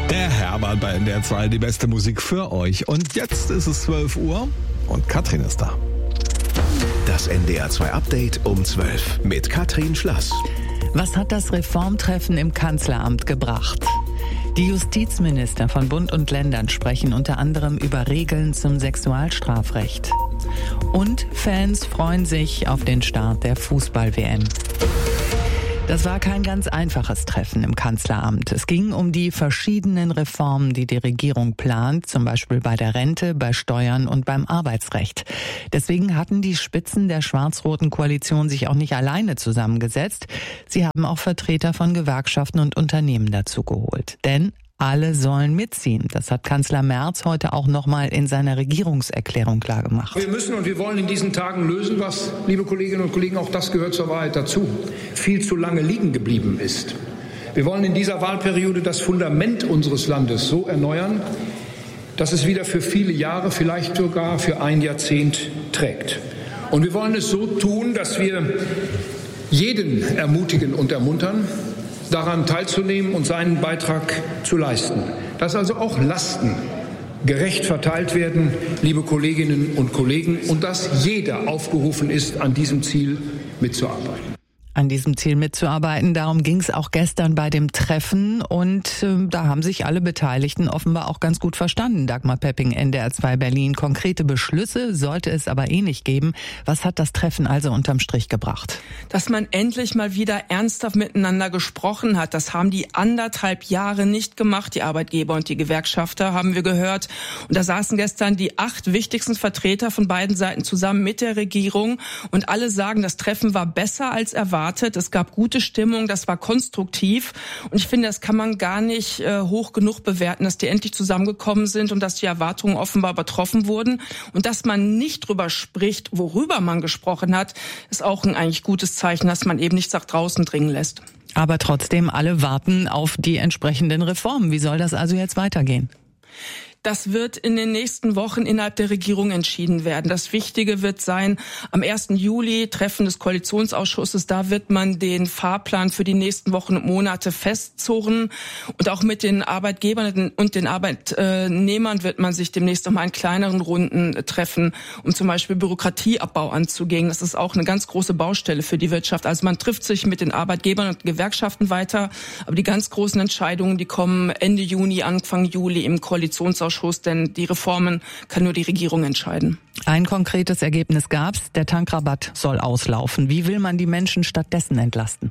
Der Herbert bei NDR 2, die beste Musik für euch. Und jetzt ist es 12 Uhr und Katrin ist da. Das NDR 2 Update um 12 mit Katrin Schlass. Was hat das Reformtreffen im Kanzleramt gebracht? Die Justizminister von Bund und Ländern sprechen unter anderem über Regeln zum Sexualstrafrecht. Und Fans freuen sich auf den Start der Fußball-WM. Das war kein ganz einfaches Treffen im Kanzleramt. Es ging um die verschiedenen Reformen, die die Regierung plant, zum Beispiel bei der Rente, bei Steuern und beim Arbeitsrecht. Deswegen hatten die Spitzen der schwarz-roten Koalition sich auch nicht alleine zusammengesetzt. Sie haben auch Vertreter von Gewerkschaften und Unternehmen dazu geholt. Denn alle sollen mitziehen. Das hat Kanzler Merz heute auch nochmal in seiner Regierungserklärung klargemacht. Wir müssen und wir wollen in diesen Tagen lösen, was, liebe Kolleginnen und Kollegen, auch das gehört zur Wahrheit dazu, viel zu lange liegen geblieben ist. Wir wollen in dieser Wahlperiode das Fundament unseres Landes so erneuern, dass es wieder für viele Jahre, vielleicht sogar für ein Jahrzehnt trägt. Und wir wollen es so tun, dass wir jeden ermutigen und ermuntern, daran teilzunehmen und seinen Beitrag zu leisten. Dass also auch Lasten gerecht verteilt werden, liebe Kolleginnen und Kollegen, und dass jeder aufgerufen ist, an diesem Ziel mitzuarbeiten. An diesem Ziel mitzuarbeiten. Darum ging es auch gestern bei dem Treffen und da haben sich alle Beteiligten offenbar auch ganz gut verstanden. Dagmar Pepping, NDR 2 Berlin. Konkrete Beschlüsse sollte es aber nicht geben. Was hat das Treffen also unterm Strich gebracht? Dass man endlich mal wieder ernsthaft miteinander gesprochen hat. Das haben die 1,5 Jahre nicht gemacht, die Arbeitgeber und die Gewerkschafter, haben wir gehört. Und da saßen gestern die 8 wichtigsten Vertreter von beiden Seiten zusammen mit der Regierung und alle sagen, das Treffen war besser als erwartet. Es gab gute Stimmung, das war konstruktiv und ich finde, das kann man gar nicht hoch genug bewerten, dass die endlich zusammengekommen sind und dass die Erwartungen offenbar übertroffen wurden und dass man nicht drüber spricht, worüber man gesprochen hat, ist auch ein eigentlich gutes Zeichen, dass man eben nichts nach draußen dringen lässt. Aber trotzdem, alle warten auf die entsprechenden Reformen. Wie soll das also jetzt weitergehen? Das wird in den nächsten Wochen innerhalb der Regierung entschieden werden. Das Wichtige wird sein, am 1. Juli, Treffen des Koalitionsausschusses, da wird man den Fahrplan für die nächsten Wochen und Monate festzurren. Und auch mit den Arbeitgebern und den Arbeitnehmern wird man sich demnächst nochmal in kleineren Runden treffen, um zum Beispiel Bürokratieabbau anzugehen. Das ist auch eine ganz große Baustelle für die Wirtschaft. Also man trifft sich mit den Arbeitgebern und Gewerkschaften weiter, aber die ganz großen Entscheidungen, die kommen Ende Juni, Anfang Juli im Koalitionsausschuss, denn die Reformen kann nur die Regierung entscheiden. Ein konkretes Ergebnis gab's. Der Tankrabatt soll auslaufen. Wie will man die Menschen stattdessen entlasten?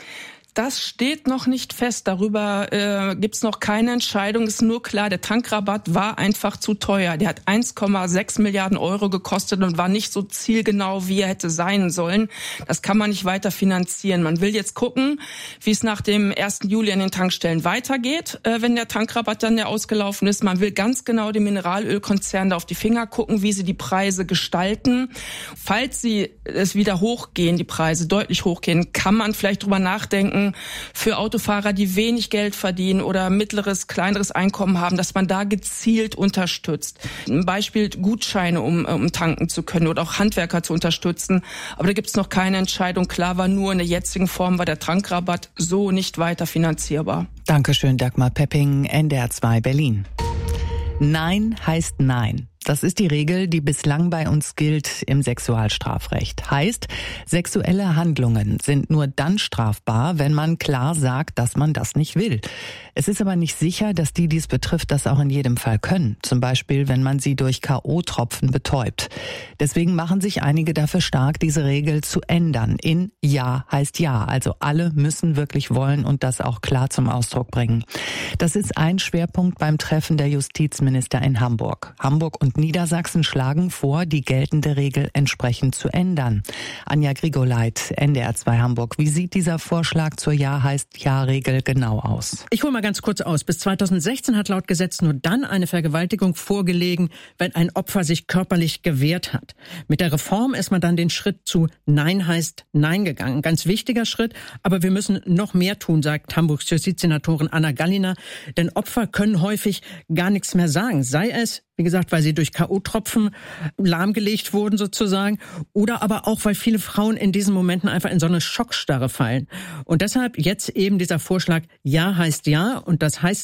Das steht noch nicht fest. Darüber gibt's noch keine Entscheidung. Ist nur klar, der Tankrabatt war einfach zu teuer. Der hat 1,6 Milliarden Euro gekostet und war nicht so zielgenau, wie er hätte sein sollen. Das kann man nicht weiter finanzieren. Man will jetzt gucken, wie es nach dem 1. Juli an den Tankstellen weitergeht, wenn der Tankrabatt dann ja ausgelaufen ist. Man will ganz genau den Mineralölkonzernen da auf die Finger gucken, wie sie die Preise gestalten. Falls es wieder hochgehen, die Preise deutlich hochgehen, kann man vielleicht drüber nachdenken, für Autofahrer, die wenig Geld verdienen oder mittleres, kleineres Einkommen haben, dass man da gezielt unterstützt. Ein Beispiel Gutscheine, um tanken zu können oder auch Handwerker zu unterstützen. Aber da gibt es noch keine Entscheidung. Klar war nur, in der jetzigen Form war der Tankrabatt so nicht weiter finanzierbar. Dankeschön, Dagmar Pepping, NDR 2 Berlin. Nein heißt Nein. Das ist die Regel, die bislang bei uns gilt im Sexualstrafrecht. Heißt, sexuelle Handlungen sind nur dann strafbar, wenn man klar sagt, dass man das nicht will. Es ist aber nicht sicher, dass die dies betrifft, das auch in jedem Fall können. Zum Beispiel, wenn man sie durch K.O.-Tropfen betäubt. Deswegen machen sich einige dafür stark, diese Regel zu ändern. In Ja heißt Ja. Also alle müssen wirklich wollen und das auch klar zum Ausdruck bringen. Das ist ein Schwerpunkt beim Treffen der Justizminister in Hamburg. Hamburg und Niedersachsen schlagen vor, die geltende Regel entsprechend zu ändern. Anja Grigoleit, NDR 2 Hamburg. Wie sieht dieser Vorschlag zur Ja heißt Ja-Regel genau aus? Ich hole mal ganz kurz aus. Bis 2016 hat laut Gesetz nur dann eine Vergewaltigung vorgelegen, wenn ein Opfer sich körperlich gewehrt hat. Mit der Reform ist man dann den Schritt zu Nein heißt Nein gegangen. Ganz wichtiger Schritt, aber wir müssen noch mehr tun, sagt Hamburgs Justizsenatorin Anna Galliner. Denn Opfer können häufig gar nichts mehr sagen. Sei es, wie gesagt, weil sie durch K.O.-Tropfen lahmgelegt wurden sozusagen, oder aber auch, weil viele Frauen in diesen Momenten einfach in so eine Schockstarre fallen. Und deshalb jetzt eben dieser Vorschlag, Ja heißt Ja, und das heißt dann,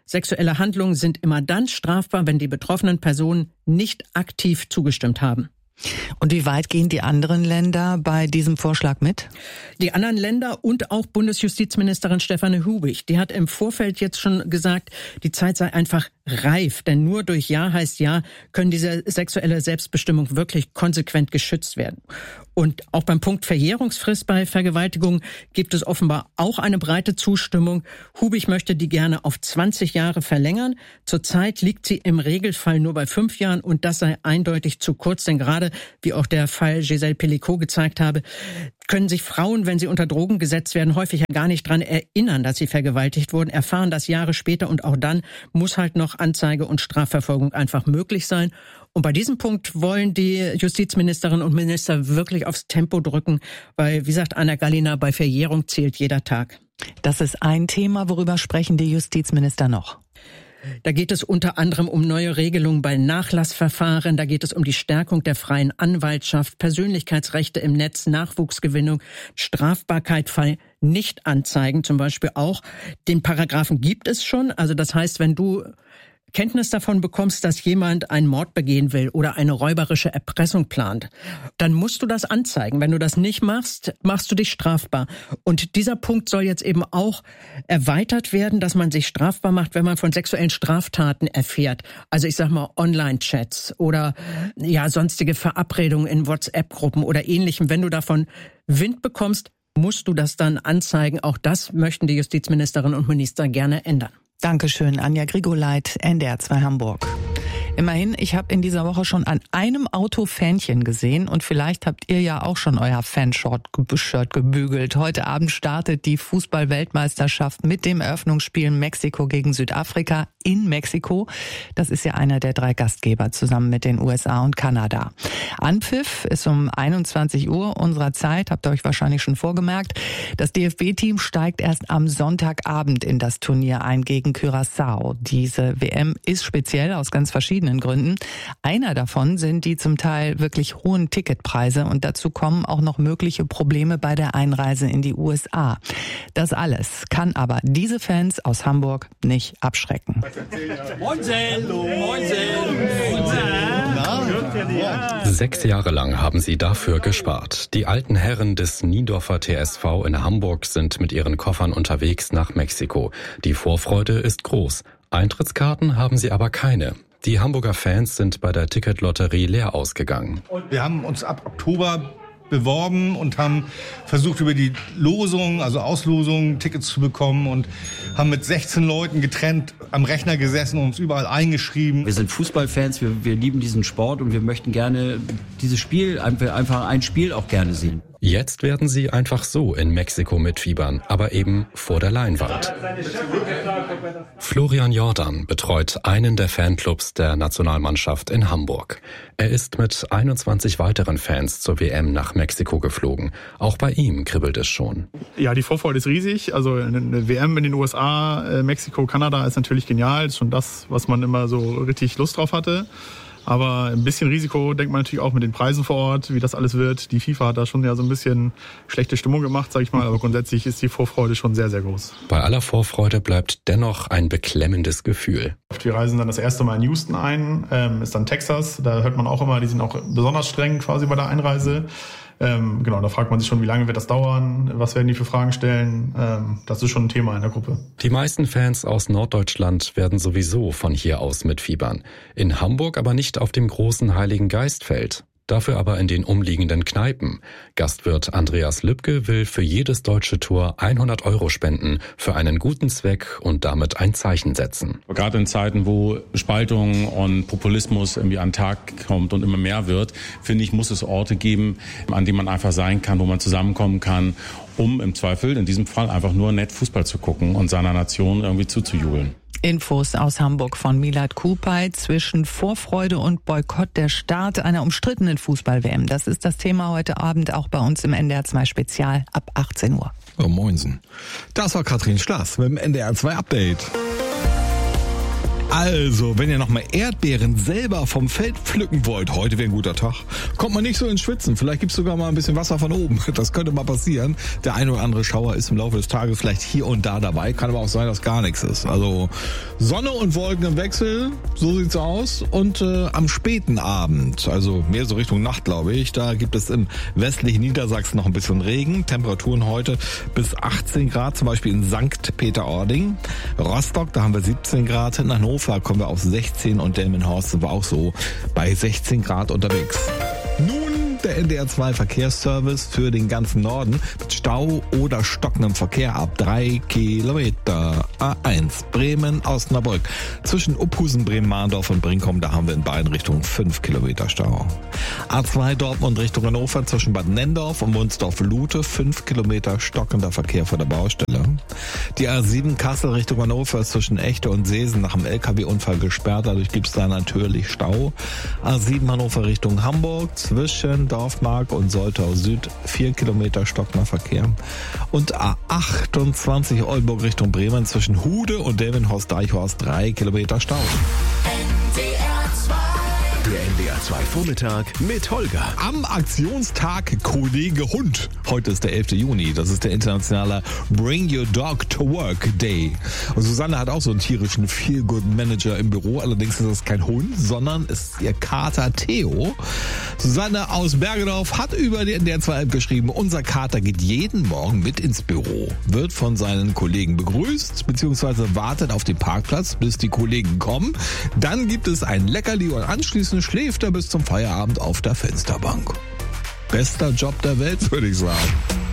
sexuelle Handlungen sind immer dann strafbar, wenn die betroffenen Personen nicht aktiv zugestimmt haben. Und wie weit gehen die anderen Länder bei diesem Vorschlag mit? Die anderen Länder und auch Bundesjustizministerin Stefanie Hubig, die hat im Vorfeld jetzt schon gesagt, die Zeit sei einfach reif, denn nur durch Ja heißt Ja können diese sexuelle Selbstbestimmung wirklich konsequent geschützt werden. Und auch beim Punkt Verjährungsfrist bei Vergewaltigung gibt es offenbar auch eine breite Zustimmung. Hubig möchte die gerne auf 20 Jahre verlängern. Zurzeit liegt sie im Regelfall nur bei 5 Jahren und das sei eindeutig zu kurz, denn gerade, wie auch der Fall Giselle Pelicot gezeigt habe, können sich Frauen, wenn sie unter Drogen gesetzt werden, häufig ja gar nicht dran erinnern, dass sie vergewaltigt wurden, erfahren das Jahre später und auch dann muss halt noch Anzeige und Strafverfolgung einfach möglich sein. Und bei diesem Punkt wollen die Justizministerinnen und Minister wirklich aufs Tempo drücken, weil, wie sagt Anna Gallina, bei Verjährung zählt jeder Tag. Das ist ein Thema, worüber sprechen die Justizminister noch? Da geht es unter anderem um neue Regelungen bei Nachlassverfahren, da geht es um die Stärkung der freien Anwaltschaft, Persönlichkeitsrechte im Netz, Nachwuchsgewinnung, Strafbarkeit bei Nichtanzeigen zum Beispiel auch. Den Paragraphen gibt es schon, also das heißt, wenn du Kenntnis davon bekommst, dass jemand einen Mord begehen will oder eine räuberische Erpressung plant, dann musst du das anzeigen. Wenn du das nicht machst, machst du dich strafbar. Und dieser Punkt soll jetzt eben auch erweitert werden, dass man sich strafbar macht, wenn man von sexuellen Straftaten erfährt. Also ich sag mal Online-Chats oder ja sonstige Verabredungen in WhatsApp-Gruppen oder Ähnlichem. Wenn du davon Wind bekommst, musst du das dann anzeigen. Auch das möchten die Justizministerinnen und Minister gerne ändern. Dankeschön, Anja Grigoleit, NDR 2 Hamburg. Immerhin, ich habe in dieser Woche schon an einem Auto Fähnchen gesehen und vielleicht habt ihr ja auch schon euer Fanshirt gebügelt. Heute Abend startet die Fußball-Weltmeisterschaft mit dem Eröffnungsspiel Mexiko gegen Südafrika in Mexiko. Das ist ja einer der 3 Gastgeber zusammen mit den USA und Kanada. Anpfiff ist um 21 Uhr unserer Zeit, habt ihr euch wahrscheinlich schon vorgemerkt. Das DFB-Team steigt erst am Sonntagabend in das Turnier ein gegen Curaçao. Diese WM ist speziell aus ganz verschiedenen Gründen. Einer davon sind die zum Teil wirklich hohen Ticketpreise und dazu kommen auch noch mögliche Probleme bei der Einreise in die USA. Das alles kann aber diese Fans aus Hamburg nicht abschrecken. Moinsen! Moinsen! 6 Jahre lang haben sie dafür gespart. Die alten Herren des Niendorfer TSV in Hamburg sind mit ihren Koffern unterwegs nach Mexiko. Die Vorfreude ist groß. Eintrittskarten haben sie aber keine. Die Hamburger Fans sind bei der Ticketlotterie leer ausgegangen. Wir haben uns ab Oktober beworben und haben versucht, über die Losung, also Auslosung, Tickets zu bekommen und haben mit 16 Leuten getrennt am Rechner gesessen und uns überall eingeschrieben. Wir sind Fußballfans, wir lieben diesen Sport und wir möchten gerne dieses Spiel, einfach ein Spiel auch gerne sehen. Jetzt werden sie einfach so in Mexiko mitfiebern, aber eben vor der Leinwand. Florian Jordan betreut einen der Fanclubs der Nationalmannschaft in Hamburg. Er ist mit 21 weiteren Fans zur WM nach Mexiko geflogen. Auch bei ihm kribbelt es schon. Ja, die Vorfreude ist riesig. Also eine WM in den USA, Mexiko, Kanada ist natürlich genial. Das ist schon das, was man immer so richtig Lust drauf hatte. Aber ein bisschen Risiko denkt man natürlich auch mit den Preisen vor Ort, wie das alles wird. Die FIFA hat da schon ja so ein bisschen schlechte Stimmung gemacht, sag ich mal. Aber grundsätzlich ist die Vorfreude schon sehr, sehr groß. Bei aller Vorfreude bleibt dennoch ein beklemmendes Gefühl. Wir reisen dann das erste Mal in Houston ein, ist dann Texas. Da hört man auch immer, die sind auch besonders streng quasi bei der Einreise. Genau, da fragt man sich schon, wie lange wird das dauern, was werden die für Fragen stellen. Das ist schon ein Thema in der Gruppe. Die meisten Fans aus Norddeutschland werden sowieso von hier aus mitfiebern. In Hamburg aber nicht auf dem großen Heiligen Geistfeld. Dafür aber in den umliegenden Kneipen. Gastwirt Andreas Lübke will für jedes deutsche Tor 100 € spenden für einen guten Zweck und damit ein Zeichen setzen. Gerade in Zeiten, wo Spaltung und Populismus irgendwie an den Tag kommt und immer mehr wird, finde ich, muss es Orte geben, an denen man einfach sein kann, wo man zusammenkommen kann, um im Zweifel, in diesem Fall, einfach nur nett Fußball zu gucken und seiner Nation irgendwie zuzujubeln. Infos aus Hamburg von Milad Kupay zwischen Vorfreude und Boykott der Start einer umstrittenen Fußball-WM. Das ist das Thema heute Abend auch bei uns im NDR 2 Spezial ab 18 Uhr. Oh, moinsen. Das war Katrin Schlass mit dem NDR 2 Update. Also, wenn ihr nochmal Erdbeeren selber vom Feld pflücken wollt, heute wäre ein guter Tag. Kommt man nicht so ins Schwitzen. Vielleicht gibt's sogar mal ein bisschen Wasser von oben. Das könnte mal passieren. Der eine oder andere Schauer ist im Laufe des Tages vielleicht hier und da dabei. Kann aber auch sein, dass gar nichts ist. Also Sonne und Wolken im Wechsel, so sieht's aus. Und am späten Abend, also mehr so Richtung Nacht, glaube ich, da gibt es im westlichen Niedersachsen noch ein bisschen Regen. Temperaturen heute bis 18 Grad, zum Beispiel in St. Peter-Ording. Rostock, da haben wir 17 Grad. In Hannover kommen wir auf 16 und Delmenhorst sind wir auch so bei 16 Grad unterwegs. Nun der NDR 2 Verkehrsservice für den ganzen Norden mit Stau oder stockendem Verkehr ab 3 Kilometer. A1 Bremen-Osnabrück. Zwischen Uphusen, Bremen-Mahndorf und Brinkum, da haben wir in beiden Richtungen 5 Kilometer Stau. A2 Dortmund Richtung Hannover zwischen Bad Nendorf und Wunsdorf-Lute 5 Kilometer stockender Verkehr vor der Baustelle. Die A7 Kassel Richtung Hannover zwischen Echte und Seesen nach einem LKW-Unfall gesperrt, dadurch gibt es da natürlich Stau. A7 Hannover Richtung Hamburg zwischen Dorfmark und Soltau Süd 4 Kilometer stockender Verkehr. Und A28 Oldenburg Richtung Bremen zwischen Hude und Delmenhorst-Deichhorst 3 Kilometer Stau. Der NDR 2 Vormittag mit Holger. Am Aktionstag Kollege Hund. Heute ist der 11. Juni. Das ist der internationale Bring Your Dog to Work Day. Und Susanne hat auch so einen tierischen Feel-Good-Manager im Büro. Allerdings ist das kein Hund, sondern ist ihr Kater Theo. Susanne aus Bergedorf hat über die NDR 2 App geschrieben, unser Kater geht jeden Morgen mit ins Büro, wird von seinen Kollegen begrüßt, beziehungsweise wartet auf dem Parkplatz, bis die Kollegen kommen. Dann gibt es ein Leckerli und anschließend schläft er bis zum Feierabend auf der Fensterbank. Bester Job der Welt, würde ich sagen.